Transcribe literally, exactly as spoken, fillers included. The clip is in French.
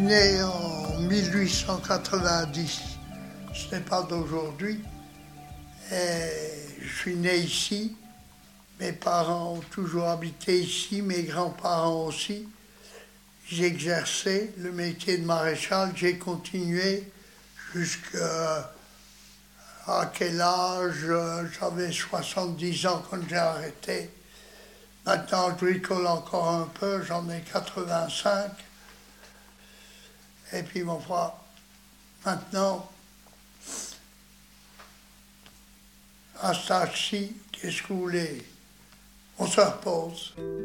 né en mille huit cent quatre-vingt-dix, ce n'est pas d'aujourd'hui. Et je suis né ici, mes parents ont toujours habité ici, mes grands-parents aussi. J'ai exercé le métier de maréchal, j'ai continué jusqu'à quel âge? J'avais soixante-dix ans quand j'ai arrêté. Maintenant, je bricole encore un peu, j'en ai quatre-vingt-cinq. Et puis, mon frère, maintenant, à cet âge-ci, qu'est-ce que vous voulez? On se repose.